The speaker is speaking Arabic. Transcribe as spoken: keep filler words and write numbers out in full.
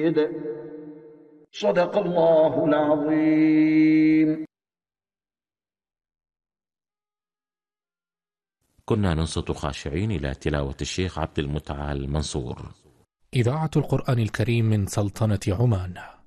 حميد. صدق الله العظيم. كنا ننصت خاشعين إلى تلاوة الشيخ عبد المتعال منصور. إذاعة القرآن الكريم من سلطنة عمان.